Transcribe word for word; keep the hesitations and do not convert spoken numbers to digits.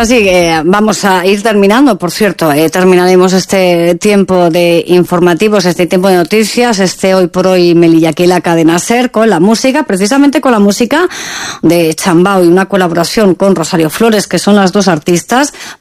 así, eh, vamos a ir terminando. Por cierto, eh, terminaremos este tiempo de informativos, este tiempo de noticias, este Hoy por Hoy Melilla, aquí la cadena SER, con la música, precisamente con la música de Chambao y una colaboración con Rosario Flores, que son las dos artistas